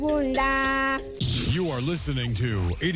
Bunda. You are listening to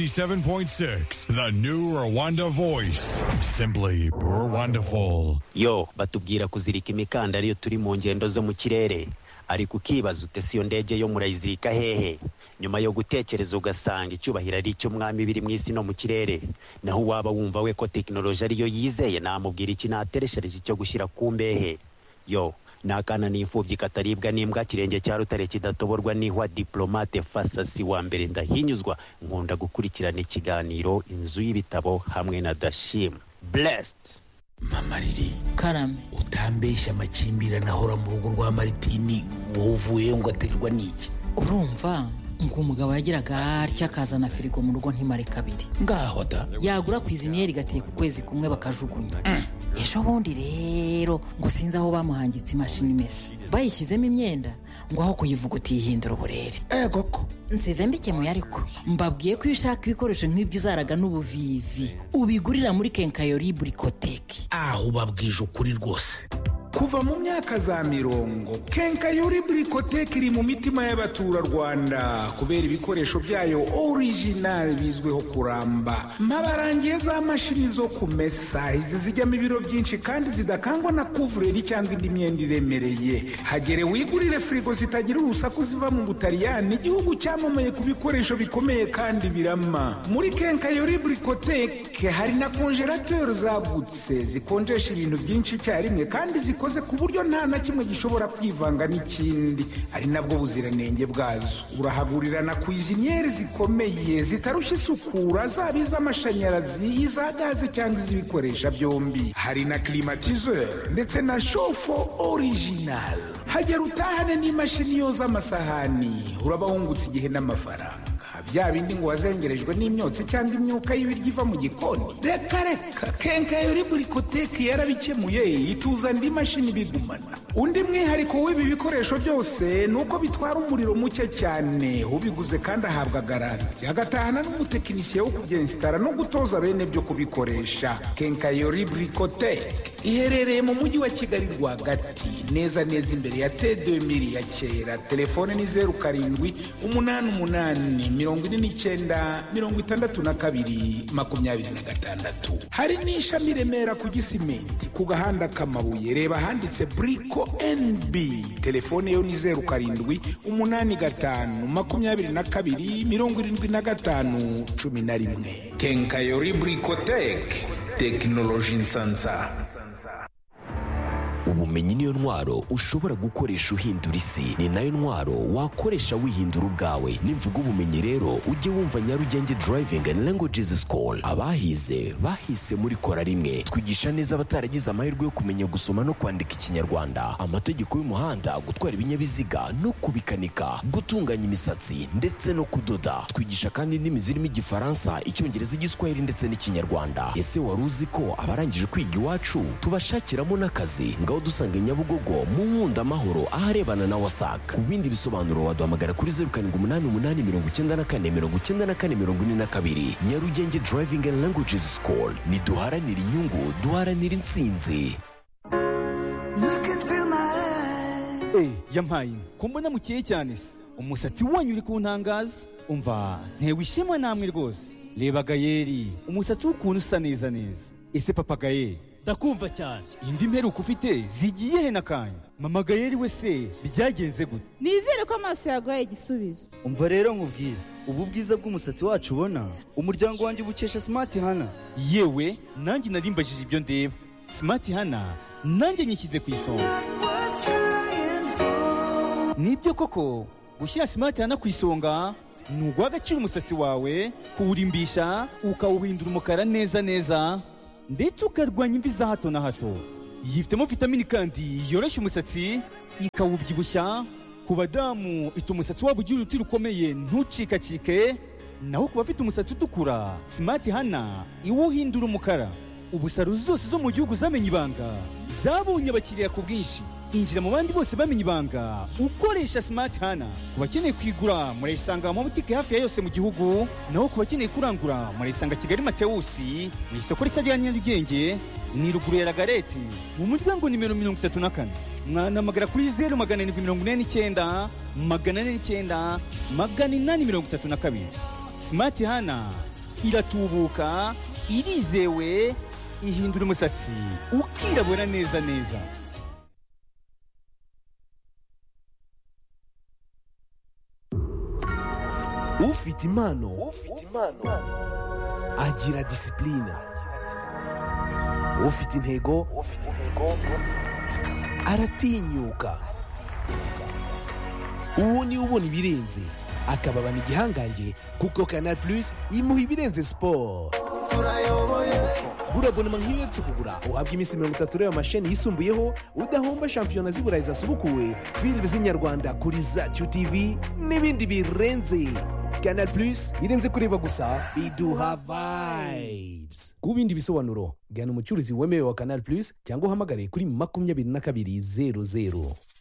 87.6, the new Rwanda voice. Simply Rwandaful. Yo, batubwira kuzirika imikanda ariyo turi mu ngendo zo mu kirere. Ariko ukibaza ute si yo ndege yo murayizirika hehe? Nyuma yo gutekereza ugasanga icyubahiro ari cyo mwami biri mu isi no mu kirere. Naho waba wumva we ko technology ariyo yizeye namubwira iki natereshereje cyo gushyira ku mbehe. Yo, nakana n'imfubyi kataribwa n'imbwa kirenge cya rutare kidatoborwa n'ihwa diplomate Fasasi wa mbere ndahinyuzwa nkunda gukurikirana ikiganiro inzu y'ibitabo hamwe na Dashim. Blessed. Mama Riri Karame utambeshya amakimbirane ahora mu rugo rwa Maritini wowe uvuye ngo aterwa n'iki? urumva ngo umugabo yagiraga atya akazana firigo mu rugo ntimare kabiri ngaho da yagura kwiziniyeri gateye ku kwezi kumwe bakajugunya ejo bundi rero ngo sinzi aho bamuhangitse imashini imesa bayishyizemo imyenda ngo aho kuyivuga utihindura uburere koko nsize mbikemuye ariko mbabwiye ko iyo ushaka ibikoresho nk'ibyo uzaraga n'ubuvivi ubigurira muri Kenkayori Burikoteki. aho ubabwije ukuri rwose. Kuva mu myaka za 70 Kenkayori Burikoteki iri mu mitima y'abaturarwanda kubera ibikoresho byayo original bizweho kuramba. Mpabarangiye za mashini zo kumesa izi zijyamo ibiro byinshi kandi zidakangwa na kuvureri cyangwa indi myenda iremereye. Hagere wigurire frigo zitagira urusaku ziva mu Butaliyani, igihugu cyamamaye ku bikoresho bikomeye kandi birama. Muri Kenkayori Burikoteki hari na congelateur zagutse zikonjesha ibintu byinshi cyarimwe kandi zikoze ku buryo nta na kimwe gishobora kwivanga n'ikindi, ari nabwo buziranenge bwazo. Urahagurira na cuisiniere zikomeye zitarushya isukura zaba iz'amashanyarazi, iza gaze cyangwa iz'ibikoresha byombi. Hari na climatiseur ndetse na chauffe original. Hagera utahane n'imashini yoza amasahani, uraba wungutse igihe n'amafaranga. Bya bindi ngo wazengerejwe n'imyotsi cyangwa imyuka y'ibiryo iva mu gikoni. Reka Kenkayori Burikoteki yarabikemuye ituza indi mashini bigumana. Undi mwihariko w'ibi bikoresho byose nuko bitwara umuriro muke cyane, ubiguze kandi ahabwa garanti agatahana n'umutekinisiye wo kubyinstara no gutoza bene byo kubikoresha. Kenkayori Burikoteki iherereye mu mujyi wa Kigali rwagati neza imbere ya T2000 ya kera. Telefone ni 0788 hari n'ishami Remera ku Gisimenti ku gahanda k'amabuye, reba handitse Briko NB. Telefone yo ni 0785227511. Kenkayori Burikoteki, technology nsansa. Ubumenyi niyo ntwaro ushobora gukoresha uhindura isi, ni nayo ntwaro wakoresha wihindura ubwawe. Nimvuga ubumenyi rero ujye wumva Nyarugenge Driving and Languages School. Abahize bahise muri kora rimwe, twigisha neza abataragize amahirwe yo kumenya gusoma no kwandika ikinyarwanda, amategeko y'umuhanda, gutwara ibinyabiziga no kubikanika, gutunganya imisatsi ndetse no kudoda. Twigisha kandi indimi zirimo Igifaransa, Icyongereza, Igiswahili ndetse n'ikinyarwanda. Ese wari uzi ko abarangije kwiga iwacu tubashakiramo n'akazi? Ngaho dusanga Nyabugogo mu Nkunda Amahoro aharebana na WASAC. Ku bindi bisobanuro waduhamagara kuri 0788999442. Nyarugenge Driving and Languages School, ni duharanira inyungu, duharanira intsinzi. Yampaye ko mbona mukeye cyane se, umusatsi wanyu uri kuntangaza. Umva ntewe ishema namwe rwose. Reba Gayeri, umusatsi w'ukuntu usa neza. Ese papa Gayeri ndakumva cyane, imvi mperuka ufite zigiye he nakanya? Mama Gayeri we se byagenze gute? Nizere ko amaso yaguhaye igisubizo. Umva rero nkubwire, ubu bwiza bw'umusatsi wacu ubona umuryango wanjye ubukesha Smart Hana. Yewe nanjye narimbajije ibyo ndeba. Smart Hana nanjye nyishyize ku isonga. Nibyo koko, gushyira Smart Hana ku isonga ni uguha agaciro umusatsi wawe, kuwurimbisha ukawuhindura umukara neza ndetse ukarwanya imvi za hato na hato. Yifitemo vitamini kandi yoroshya umusatsi ikawubyibushya. Ku badamu ituma umusatsi wabo ugira uruti rukomeye ntucikacike, naho ku bafite umusatsi utukura Smart Hana iwuhindura umukara. Ubu salo zose zo mu gihugu zamenye ibanga, zabonye abakiriya ku bwinshi. injira mu bandi bose bamenye ibanga ukoresha smart hana. Ku bakeneye kwigura murayisanga mu mabutike hafi ya yose mu gihugu, naho ku bakeneye kurangura murayisanga Kigali Matewusi mu isoko rishya rya Nyarugenge ni ruguru ya Lagareti mu muryango nimero 34. Mwanamagara kuri 0749 409 832. Smart hana iratubuka, irizewe, ihindura umusatsi ukirabura neza neza. ufite impano agira disipulina, ufite intego aratinyuka, uwo niwe ubona ibirenze akababana igihangange, kuko Canal Plus imuha ibirenze siporo. Burabonema nk'iyo uherutse kugura uhabwa iminsi 30 ureba amasheni yisumbuyeho udahomba shampiyona z'i Burayi zasubukuwe, filime z'inyarwanda kuri Zacu TV n'ibindi birenze. Canal Plus birenze kureba gusa, biduha vibes. Ku bindi bisobanuro gana umucuruzi wemewe wa Canal Plus cyangwa uhamagare kuri 2200.